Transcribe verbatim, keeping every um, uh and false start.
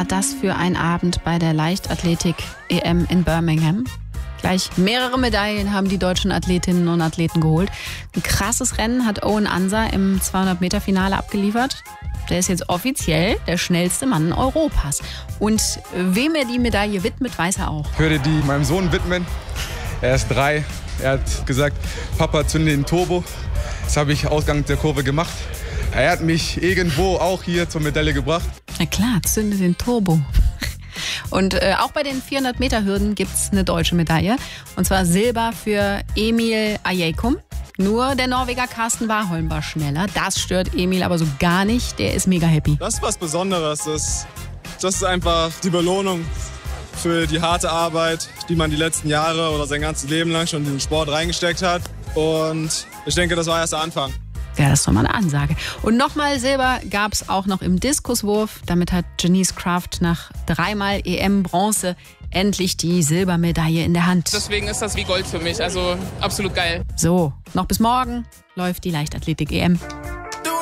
war das für ein Abend bei der Leichtathletik-E M in Birmingham. Gleich mehrere Medaillen haben die deutschen Athletinnen und Athleten geholt. Ein krasses Rennen hat Owen Ansa im zweihundert-Meter-Finale abgeliefert. Der ist jetzt offiziell der schnellste Mann Europas. Und wem er die Medaille widmet, weiß er auch. Ich würde die meinem Sohn widmen. Er ist drei. Er hat gesagt, Papa, zünde den Turbo. Das habe ich Ausgang der Kurve gemacht. Er hat mich irgendwo auch hier zur Medaille gebracht. Na klar, zünde den Turbo. Und äh, auch bei den vierhundert-Meter-Hürden gibt es eine deutsche Medaille. Und zwar Silber für Emil Ajekum. Nur der Norweger Carsten Warholm war schneller. Das stört Emil aber so gar nicht. Der ist mega happy. Das ist was Besonderes. Das, das ist einfach die Belohnung für die harte Arbeit, die man die letzten Jahre oder sein ganzes Leben lang schon in den Sport reingesteckt hat. Und ich denke, das war erst der Anfang. Ja, das ist doch mal eine Ansage. Und nochmal Silber gab es auch noch im Diskuswurf. Damit hat Janice Kraft nach dreimal E M-Bronze endlich die Silbermedaille in der Hand. Deswegen ist das wie Gold für mich. Also absolut geil. So, noch bis morgen läuft die Leichtathletik-E M.